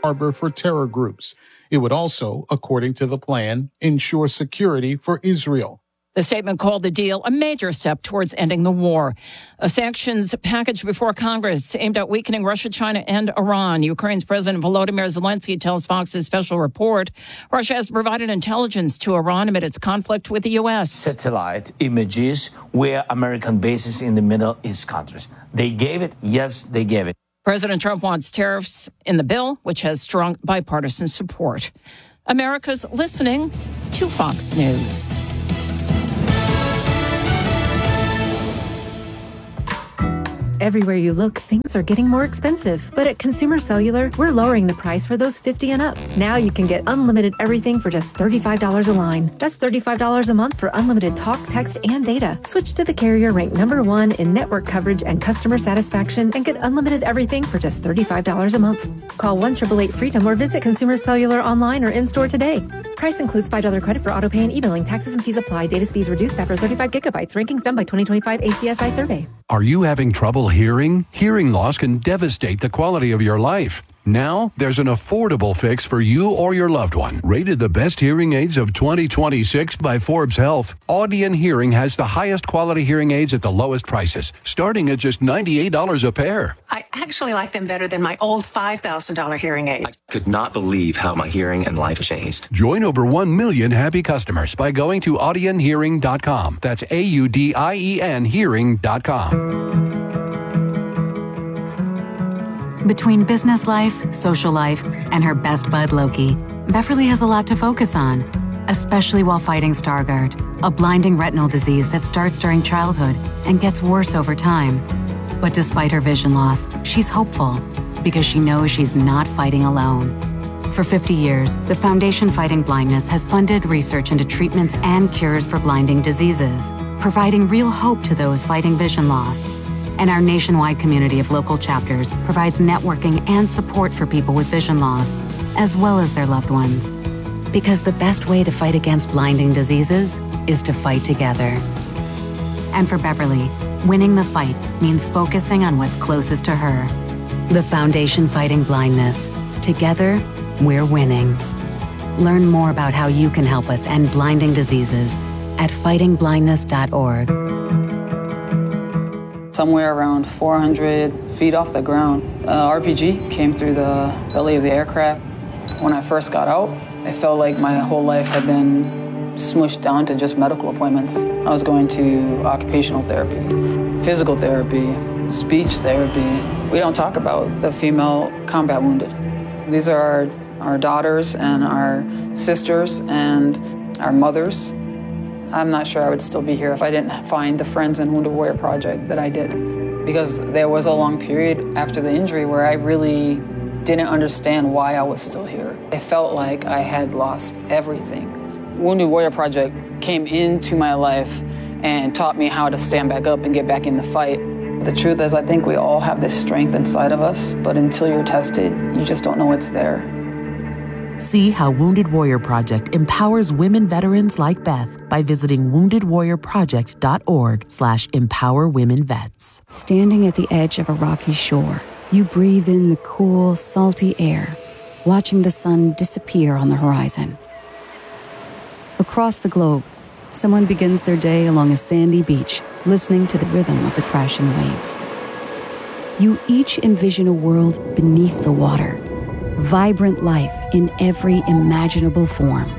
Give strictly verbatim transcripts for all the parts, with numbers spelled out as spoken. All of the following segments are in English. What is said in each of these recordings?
harbor for terror groups. It would also, according to the plan, ensure security for Israel. The statement called the deal a major step towards ending the war. A sanctions package before Congress aimed at weakening Russia, China, and Iran. Ukraine's President Volodymyr Zelensky tells Fox's special report Russia has provided intelligence to Iran amid its conflict with the U S. Satellite images where American bases in the Middle East countries. They gave it. Yes, they gave it. President Trump wants tariffs in the bill, which has strong bipartisan support. America's listening to Fox News. Everywhere you look, things are getting more expensive. But at Consumer Cellular, we're lowering the price for those fifty and up. Now you can get unlimited everything for just thirty-five dollars a line. That's thirty-five dollars a month for unlimited talk, text, and data. Switch to the carrier ranked number one in network coverage and customer satisfaction and get unlimited everything for just thirty-five dollars a month. Call one eight eight eight freedom or visit Consumer Cellular online or in-store today. Price includes five dollars credit for auto pay and e-billing. Taxes and fees apply. Data speeds reduced after thirty-five gigabytes. Rankings done by twenty twenty-five A C S I survey. Are you having trouble hearing? Hearing loss can devastate the quality of your life. Now, there's an affordable fix for you or your loved one. Rated the best hearing aids of twenty twenty-six by Forbes Health, Audion Hearing has the highest quality hearing aids at the lowest prices, starting at just ninety-eight dollars a pair. I actually like them better than my old five thousand dollars hearing aid. I could not believe how my hearing and life changed. Join over one million happy customers by going to audion hearing dot com. That's A U D I E N hearing dot com. Between business life, social life, and her best bud Loki, Beverly has a lot to focus on, especially while fighting Stargardt, a blinding retinal disease that starts during childhood and gets worse over time. But despite her vision loss, she's hopeful because she knows she's not fighting alone. For fifty years, the Foundation Fighting Blindness has funded research into treatments and cures for blinding diseases, providing real hope to those fighting vision loss. And our nationwide community of local chapters provides networking and support for people with vision loss, as well as their loved ones. Because the best way to fight against blinding diseases is to fight together. And for Beverly, winning the fight means focusing on what's closest to her. The Foundation Fighting Blindness. Together, we're winning. Learn more about how you can help us end blinding diseases at fighting blindness dot org. Somewhere around four hundred feet off the ground, uh, R P G came through the belly of the aircraft. When I first got out, I felt like my whole life had been smushed down to just medical appointments. I was going to occupational therapy, physical therapy, speech therapy. We don't talk about the female combat wounded. These are our, our daughters and our sisters and our mothers. I'm not sure I would still be here if I didn't find the Friends and Wounded Warrior Project that I did. Because there was a long period after the injury where I really didn't understand why I was still here. I felt like I had lost everything. Wounded Warrior Project came into my life and taught me how to stand back up and get back in the fight. The truth is, I think we all have this strength inside of us, but until you're tested, you just don't know it's there. See how Wounded Warrior Project empowers women veterans like Beth by visiting wounded warrior project dot org slash empower women vets. Standing at the edge of a rocky shore, you breathe in the cool, salty air, watching the sun disappear on the horizon. Across the globe, someone begins their day along a sandy beach, listening to the rhythm of the crashing waves. You each envision a world beneath the water, vibrant life in every imaginable form.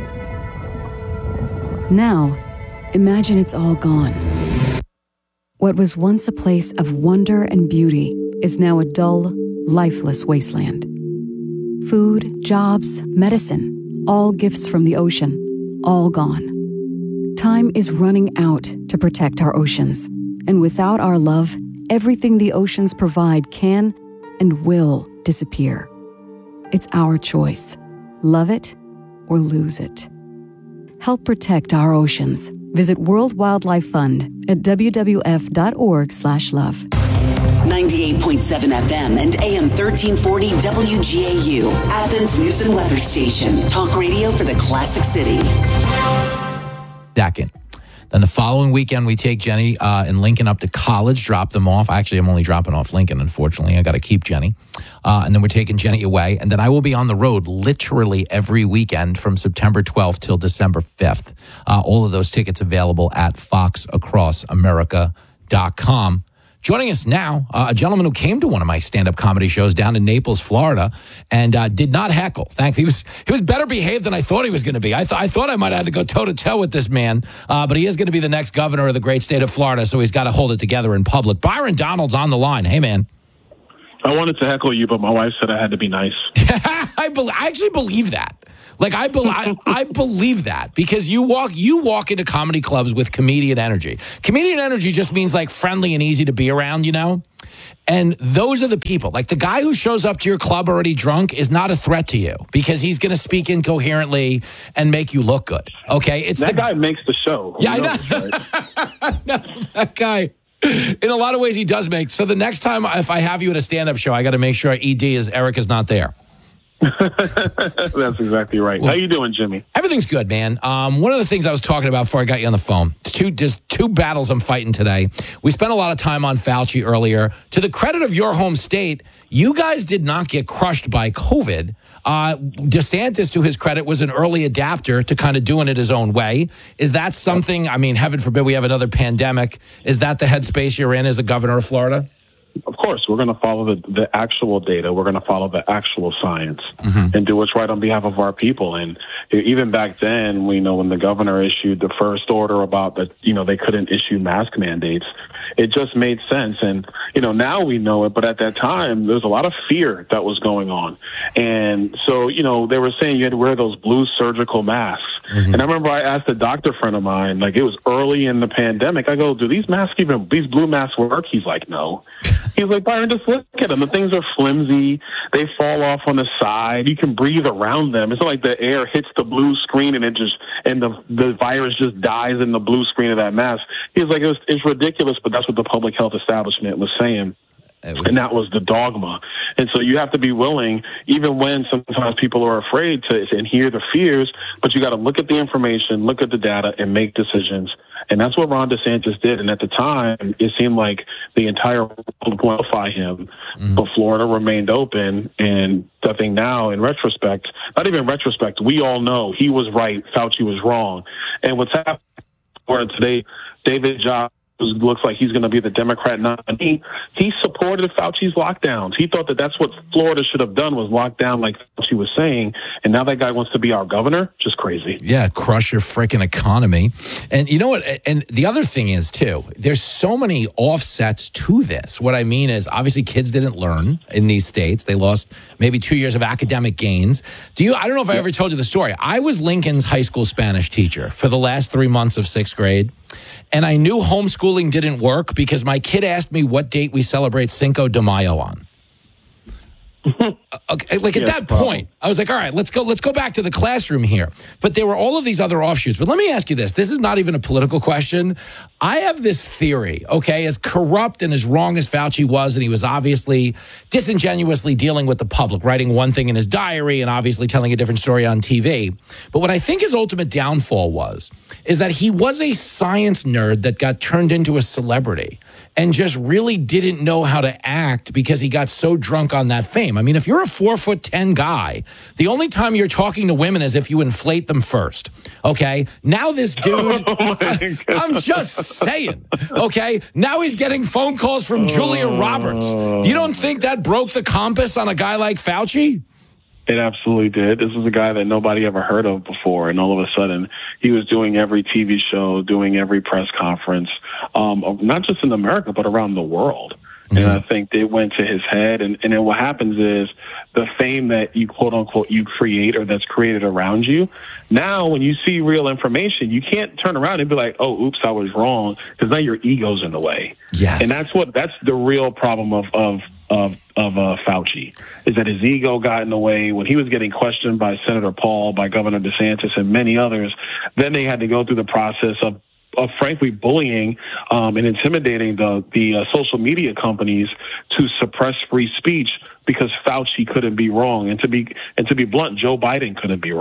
Now, imagine it's all gone. What was once a place of wonder and beauty is now a dull, lifeless wasteland. Food, jobs, medicine, all gifts from the ocean, all gone. Time is running out to protect our oceans, and without our love, everything the oceans provide can and will disappear. It's our choice. Love it or lose it. Help protect our oceans. Visit World Wildlife Fund at w w f dot org slash love. ninety-eight point seven F M and A M thirteen forty W G A U, Athens News and Weather Station. Talk radio for the Classic City. Dakin. Then the following weekend, we take Jenny uh, and Lincoln up to college, drop them off. Actually, I'm only dropping off Lincoln, unfortunately. I got to keep Jenny. Uh, and then we're taking Jenny away. And then I will be on the road literally every weekend from September twelfth till December fifth. Uh, all of those tickets available at fox across america dot com. Joining us now, uh, a gentleman who came to one of my stand-up comedy shows down in Naples, Florida, and uh, did not heckle. Thankfully, he was he was better behaved than I thought he was going to be. I, th- I thought I might have had to go toe-to-toe with this man, uh, but he is going to be the next governor of the great state of Florida, so he's got to hold it together in public. Byron Donald's on the line. Hey, man. I wanted to heckle you, but my wife said I had to be nice. I, be- I actually believe that. Like I, be- I, I believe that because you walk you walk into comedy clubs with comedian energy. Comedian energy just means like friendly and easy to be around, you know? And those are the people. Like the guy who shows up to your club already drunk is not a threat to you because he's going to speak incoherently and make you look good. Okay? It's that the, guy makes the show. Yeah, I know. No, that guy. In a lot of ways he does make. So the next time if I have you at a stand-up show, I got to make sure E D is Eric is not there. That's exactly right. Well, how you doing, Jimmy? Everything's good, man. Um, one of the things I was talking about before I got you on the phone, two, just two battles I'm fighting today. We spent a lot of time on Fauci earlier. To the credit of your home state, you guys did not get crushed by COVID. Uh, DeSantis, to his credit, was an early adapter to kind of doing it his own way. Is that something, I mean, heaven forbid we have another pandemic. Is that the headspace you're in as the governor of Florida? Of course, we're going to follow the, the actual data. We're going to follow the actual science mm-hmm. and do what's right on behalf of our people. And even back then, we know when the governor issued the first order about that, you know, they couldn't issue mask mandates. It just made sense. And, you know, now we know it. But at that time, there was a lot of fear that was going on. And so, you know, they were saying you had to wear those blue surgical masks. Mm-hmm. And I remember I asked a doctor friend of mine, like it was early in the pandemic. I go, do these masks even, these blue masks work? He's like, no. He's like, Byron, just look at them. The things are flimsy. They fall off on the side. You can breathe around them. It's not like the air hits the blue screen and it just, and the the virus just dies in the blue screen of that mask. He's like, it was, it's ridiculous, but that's what the public health establishment was saying. And that was the dogma. And so you have to be willing, even when sometimes people are afraid to and hear the fears, but you got to look at the information, look at the data, and make decisions. And that's what Ron DeSantis did. And at the time, it seemed like the entire world would qualify him, mm-hmm. but Florida remained open. And I think now, in retrospect, not even in retrospect, we all know he was right, Fauci was wrong. And what's happening in Florida today, David Jobs looks like he's going to be the Democrat nominee. He supported Fauci's lockdowns. He thought that that's what Florida should have done, was locked down like Fauci was saying. And now that guy wants to be our governor. Just crazy. Yeah, crush your freaking economy. And you know what? And the other thing is, too, there's so many offsets to this. What I mean is, obviously, kids didn't learn in these states. They lost maybe two years of academic gains. Do you? I don't know if I ever told you the story. I was Lincoln's high school Spanish teacher for the last three months of sixth grade. And I knew homeschooling didn't work because my kid asked me what date we celebrate Cinco de Mayo on. Okay, like at yeah, that point, I was like, all right, let's go, let's go back to the classroom here. But there were all of these other offshoots. But let me ask you this. This is not even a political question. I have this theory, okay, as corrupt and as wrong as Fauci was, and he was obviously disingenuously dealing with the public, writing one thing in his diary and obviously telling a different story on T V. But what I think his ultimate downfall was, is that he was a science nerd that got turned into a celebrity and just really didn't know how to act because he got so drunk on that fame. I mean, if you're a four foot ten guy, the only time you're talking to women is if you inflate them first. Okay. Now this dude, oh I'm just saying. Okay. Now he's getting phone calls from Julia Roberts. You don't think that broke the compass on a guy like Fauci? It absolutely did. This was a guy that nobody ever heard of before, and all of a sudden he was doing every T V show, doing every press conference, um, not just in America, but around the world. Mm-hmm. And I think they went to his head. And, and then what happens is the fame that you, quote unquote, you create or that's created around you. Now, when you see real information, you can't turn around and be like, oh, oops, I was wrong. Because now your ego's in the way. Yes. And that's what, that's the real problem of, of, of, of uh, Fauci, is that his ego got in the way when he was getting questioned by Senator Paul, by Governor DeSantis, and many others. Then they had to go through the process of of frankly bullying um, and intimidating the the uh, social media companies to suppress free speech because Fauci couldn't be wrong, and to be and to be blunt, Joe Biden couldn't be wrong.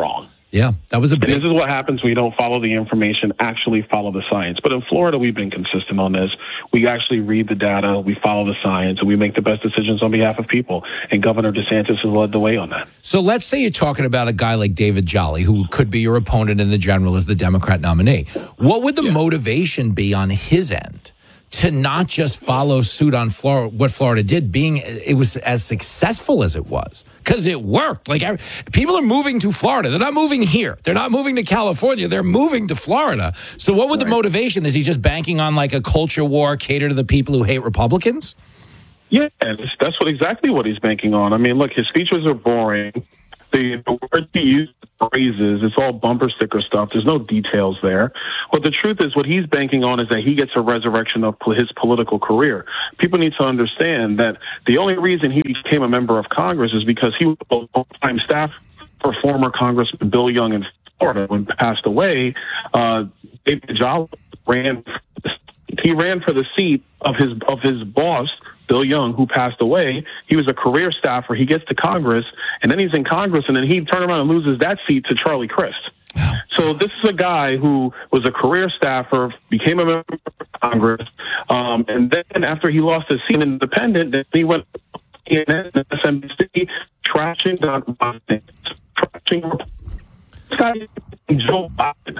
Yeah, that was a big... This is what happens when you don't follow the information, actually follow the science. But in Florida, we've been consistent on this. We actually read the data, we follow the science, and we make the best decisions on behalf of people. And Governor DeSantis has led the way on that. So let's say you're talking about a guy like David Jolly, who could be your opponent in the general as the Democrat nominee. What would the yeah. motivation be on his end to not just follow suit on Florida, what Florida did, being it was as successful as it was? Because it worked. Like, people are moving to Florida. They're not moving here. They're not moving to California. They're moving to Florida. So what would right. the motivation? Is he just banking on like a culture war, cater to the people who hate Republicans? Yeah, that's what exactly what he's banking on. I mean, look, his speeches are boring. The, the words he uses, phrases, it's all bumper sticker stuff. There's no details there. But the truth is, what he's banking on is that he gets a resurrection of his political career. People need to understand that the only reason he became a member of Congress is because he was a long-time staff for former Congressman Bill Young in Florida. When he passed away, uh, David Jolly ran. He ran for the seat of his of his boss, Bill Young, who passed away. He was a career staffer. He gets to Congress, and then he's in Congress, and then he turns around and loses that seat to Charlie Crist. So this is a guy who was a career staffer, became a member of Congress, um, and then after he lost his seat in Independent, then he went to C N N and M S N B C, trashing Don Biden, trashing this guy, Joe Biden.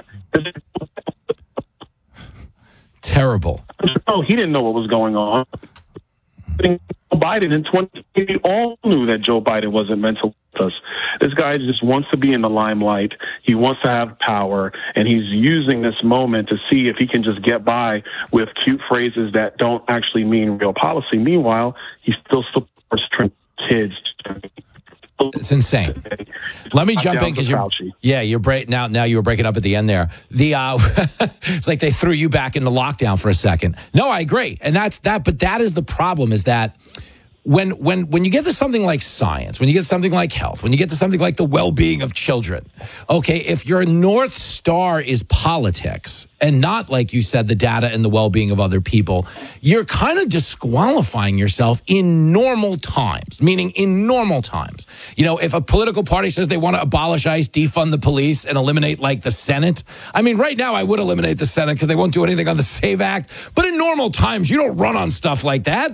Terrible. Oh, he didn't know what was going on. Joe Biden in twenty twenty, we all knew that Joe Biden wasn't meant to with us. This guy just wants to be in the limelight. He wants to have power, and he's using this moment to see if he can just get by with cute phrases that don't actually mean real policy. Meanwhile, he still supports Trump kids. It's insane. Let me jump in because you're, yeah, you're break now. Now you were breaking up at the end there. The uh, it's like they threw you back into lockdown for a second. No, I agree, and that's that. But that is the problem: is that when when when you get to something like science, when you get to something like health, when you get to something like the well-being of children, okay, if your North Star is politics and not, like you said, the data and the well-being of other people, you're kind of disqualifying yourself in normal times, meaning in normal times. You know, if a political party says they want to abolish ICE, defund the police, and eliminate, like, the Senate, I mean, right now I would eliminate the Senate because they won't do anything on the SAVE Act, but in normal times, you don't run on stuff like that.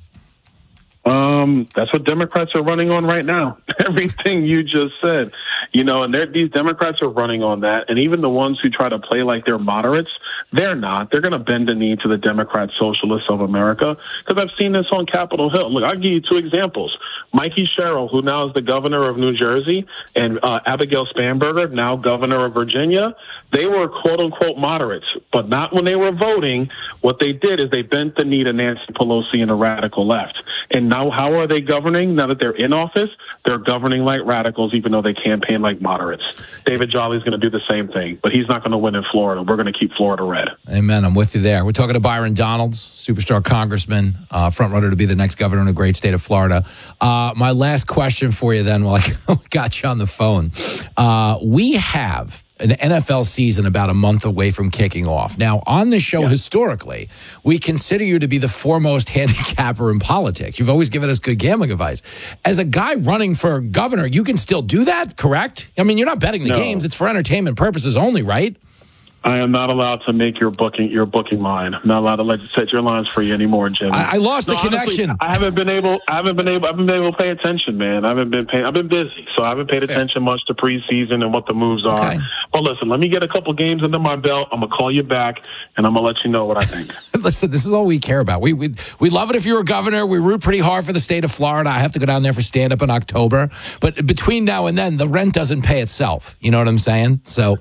Um, that's what Democrats are running on right now. Everything you just said, you know, and these Democrats are running on that. And even the ones who try to play like they're moderates, they're not. They're going to bend the knee to the Democrat Socialists of America, because I've seen this on Capitol Hill. Look, I'll give you two examples. Mikey Sherrill, who now is the governor of New Jersey, and uh, Abigail Spanberger, now governor of Virginia, they were quote unquote moderates, but not when they were voting. What they did is they bent the knee to Nancy Pelosi and the radical left. And now how are they governing? Now that they're in office, they're governing like radicals, even though they campaign like moderates. David Jolly's going to do the same thing, but he's not going to win in Florida. We're going to keep Florida red. Amen. I'm with you there. We're talking to Byron Donalds, superstar congressman, uh, front runner to be the next governor in the great state of Florida. Uh, my last question for you then, while I got you on the phone. Uh, we have an N F L season about a month away from kicking off. Now, on this show, yeah. historically, we consider you to be the foremost handicapper in politics. You've always given us good gambling advice. As a guy running for governor, you can still do that, correct? I mean, you're not betting the no. games. It's for entertainment purposes only, right? I am not allowed to make your booking your booking line. I'm not allowed to let you set your lines for you anymore, Jimmy. I, I lost no, the connection. Honestly, I haven't been able. I haven't been able. I haven't been able to pay attention, man. I haven't been paying. I've been busy, so I haven't paid Fair. attention much to preseason and what the moves are. Okay. But listen, let me get a couple games under my belt. I'm gonna call you back, and I'm gonna let you know what I think. Listen, this is all we care about. We we we love it if you're a governor. We root pretty hard for the state of Florida. I have to go down there for stand up in October, but between now and then, the rent doesn't pay itself. You know what I'm saying? So.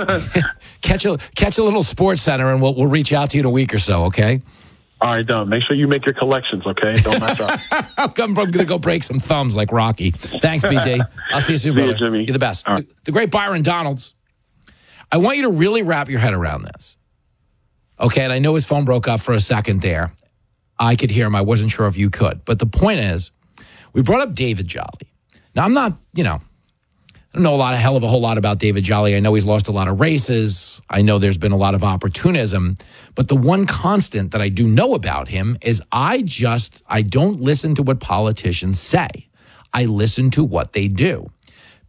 Catch a catch a little Sports Center, and we'll we'll reach out to you in a week or so. Okay. All right, done. Make sure you make your collections. Okay, don't mess up. I'm going to go break some thumbs like Rocky. Thanks, B D. I'll see you soon, see brother. You, Jimmy. You're the best. Right. The, the great Byron Donalds. I want you to really wrap your head around this. Okay, and I know his phone broke up for a second there. I could hear him. I wasn't sure if you could, but the point is, we brought up David Jolly. Now, I'm not, you know. I don't know a lot, a hell of a whole lot about David Jolly. I know he's lost a lot of races. I know there's been a lot of opportunism. But the one constant that I do know about him is I just, I don't listen to what politicians say. I listen to what they do.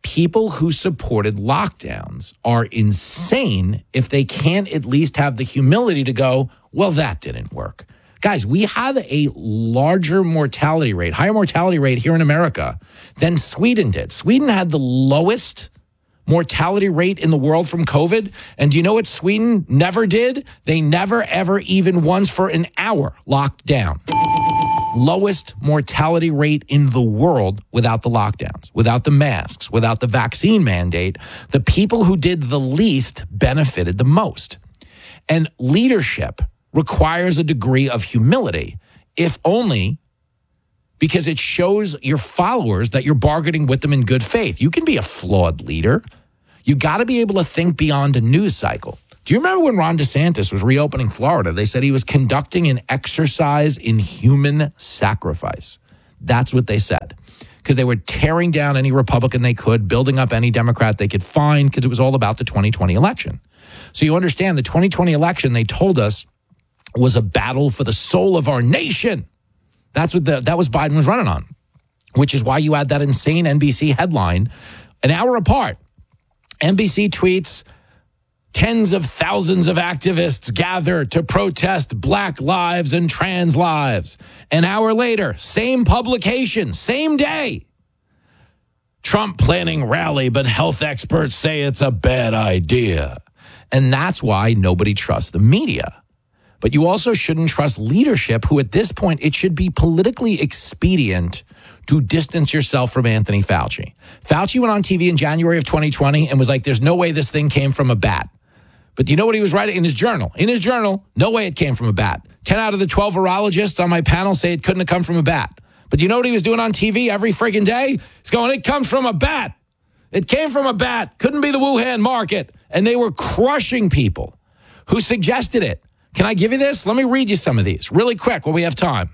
people who supported lockdowns are insane if they can't at least have the humility to go, well, that didn't work. Guys, we had a larger mortality rate, higher mortality rate here in America than Sweden did. Sweden had the lowest mortality rate in the world from COVID. And do you know what Sweden never did? They never, ever, even once for an hour locked down. Lowest mortality rate in the world without the lockdowns, without the masks, without the vaccine mandate. The people who did the least benefited the most. And leadership requires a degree of humility, if only because it shows your followers that you're bargaining with them in good faith. You can be a flawed leader. You got to be able to think beyond a news cycle. Do you remember when Ron DeSantis was reopening Florida? They said he was conducting an exercise in human sacrifice. That's what they said. Because they were tearing down any Republican they could, building up any Democrat they could find, because it was all about the twenty twenty election. So you understand the twenty twenty election, they told us, was a battle for the soul of our nation. That's what the, that was Biden was running on, which is why you had that insane N B C headline an hour apart. N B C tweets, tens of thousands of activists gather to protest black lives and trans lives. An hour later, same publication, same day. Trump planning rally, but health experts say it's a bad idea. And that's why nobody trusts the media. But you also shouldn't trust leadership, who at this point, it should be politically expedient to distance yourself from Anthony Fauci. Fauci went on T V in January of twenty twenty and was like, there's no way this thing came from a bat. But you know what he was writing in his journal? In his journal, no way it came from a bat. ten out of the twelve virologists on my panel say it couldn't have come from a bat. But you know what he was doing on T V every friggin' day? He's going, it comes from a bat. It came from a bat. Couldn't be the Wuhan market. And they were crushing people who suggested it. Can I give you this? Let me read you some of these really quick while we have time.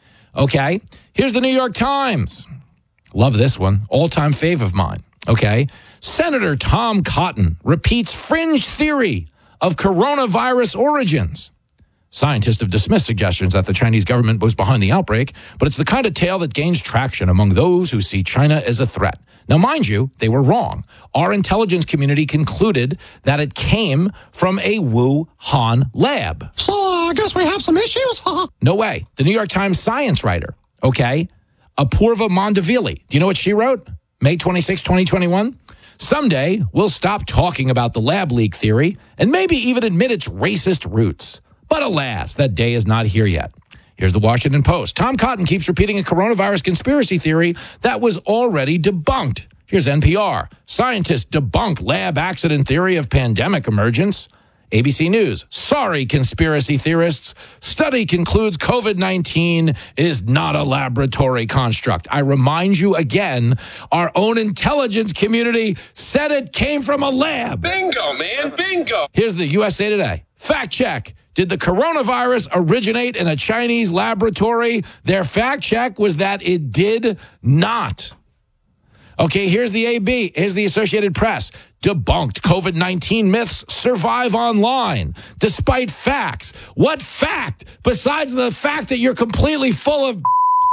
Okay. Here's the New York Times. Love this one. All-time fave of mine. Okay. Senator Tom Cotton repeats fringe theory of coronavirus origins. Scientists have dismissed suggestions that the Chinese government was behind the outbreak, but it's the kind of tale that gains traction among those who see China as a threat. Now, mind you, they were wrong. Our intelligence community concluded that it came from a Wuhan lab. Oh, I guess we have some issues. No way. The New York Times science writer, okay, Apurva Mandavili. Do you know what she wrote? May twenty-sixth, twenty twenty-one. Someday, we'll stop talking about the lab leak theory and maybe even admit its racist roots. But alas, that day is not here yet. Here's the Washington Post. Tom Cotton keeps repeating a coronavirus conspiracy theory that was already debunked. Here's N P R. Scientists debunk lab accident theory of pandemic emergence. A B C News. Sorry, conspiracy theorists. Study concludes COVID nineteen is not a laboratory construct. I remind you again, our own intelligence community said it came from a lab. Bingo, man, bingo. Here's the U S A Today. Fact check. Did the coronavirus originate in a Chinese laboratory? Their fact check was that it did not. Okay, here's the A B. Here's the Associated Press. Debunked COVID nineteen myths survive online, despite facts. What fact, besides the fact that you're completely full of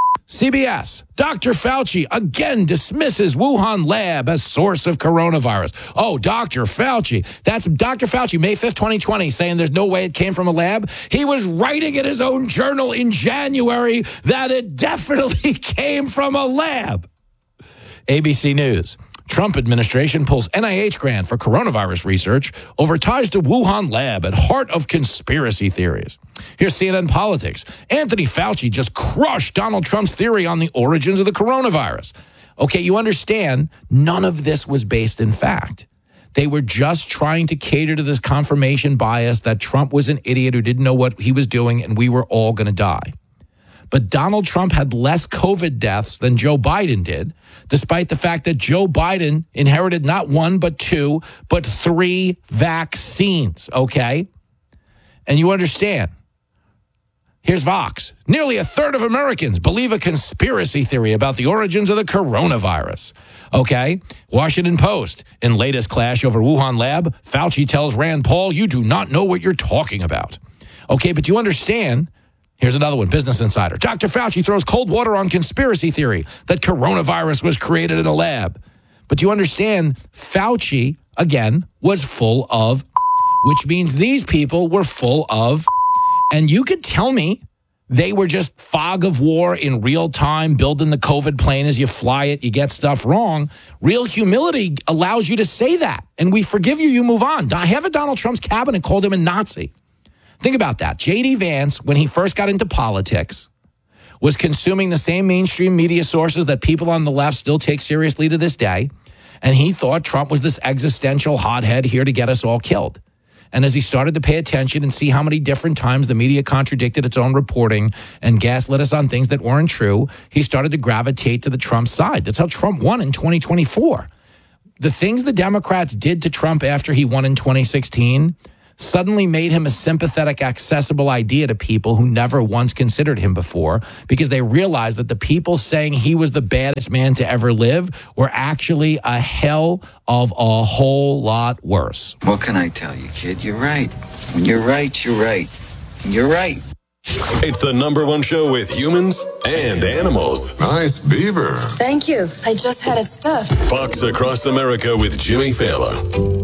C B S, Doctor Fauci again dismisses Wuhan lab as source of coronavirus. Oh, Doctor Fauci. That's Doctor Fauci, May fifth, twenty twenty, saying there's no way it came from a lab. He was writing in his own journal in January that it definitely came from a lab. A B C News. Trump administration pulls N I H grant for coronavirus research over ties to Wuhan lab at heart of conspiracy theories. Here's C N N Politics. Anthony Fauci just crushed Donald Trump's theory on the origins of the coronavirus. Okay, you understand, none of this was based in fact. They were just trying to cater to this confirmation bias that Trump was an idiot who didn't know what he was doing and we were all going to die. But Donald Trump had less COVID deaths than Joe Biden did, despite the fact that Joe Biden inherited not one, but two, but three vaccines, okay? And you understand. Here's Vox. Nearly a third of Americans believe a conspiracy theory about the origins of the coronavirus. Okay? Washington Post. In latest clash over Wuhan lab, Fauci tells Rand Paul, you do not know what you're talking about. Okay, but you understand. Here's another one, Business Insider. Doctor Fauci throws cold water on conspiracy theory that coronavirus was created in a lab. But you understand, Fauci, again, was full of, which means these people were full of, and you could tell me they were just fog of war in real time, building the COVID plane as you fly it, you get stuff wrong. Real humility allows you to say that, and we forgive you, you move on. Half of Donald Trump's cabinet called him a Nazi. Think about that. J D Vance, when he first got into politics, was consuming the same mainstream media sources that people on the left still take seriously to this day, and he thought Trump was this existential hothead here to get us all killed. And as he started to pay attention and see how many different times the media contradicted its own reporting and gaslit us on things that weren't true, he started to gravitate to the Trump side. That's how Trump won in twenty twenty-four. The things the Democrats did to Trump after he won in twenty sixteen suddenly made him a sympathetic, accessible idea to people who never once considered him before, because they realized that the people saying he was the baddest man to ever live were actually a hell of a whole lot worse. What can I tell you, kid? You're right. When you're right, you're right. You're right. It's the number one show with humans and animals. Nice beaver. Thank you. I just had it stuffed. Fox Across America with Jimmy Fallon.